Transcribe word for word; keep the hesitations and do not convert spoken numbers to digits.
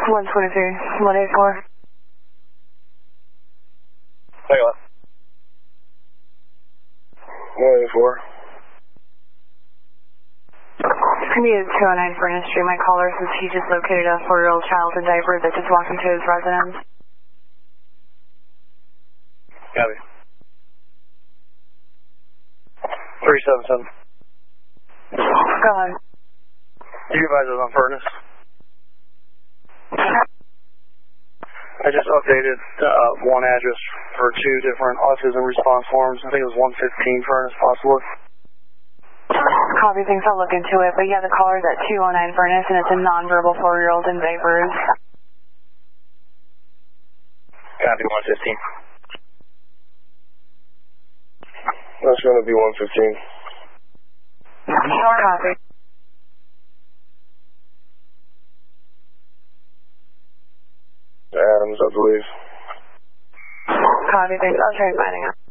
one twenty-three, one eighty-four. Hang on. one eighty-four. I need a two oh nine Furnace Street. My caller says he just located a four-year-old child in diapers that just walked into his residence. Copy. three seven seven. Go ahead. You advise us on Furnace. I just updated uh, one address for two different autism response forms. I think it was one fifteen Furnace, possibly. Copy, things, I'll look into it. But yeah, the caller's at two oh nine Furnace, and it's a nonverbal four-year-old in diapers. Copy, one fifteen. That's going to be one fifteen. Copy. Adams, I believe. Copy, thanks. I'll try finding out.